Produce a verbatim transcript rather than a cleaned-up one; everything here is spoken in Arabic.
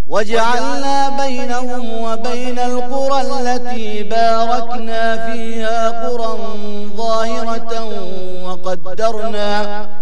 وجعلنا بينهم وبين القرى التي باركنا فيها قرى ظاهرة وقدرنا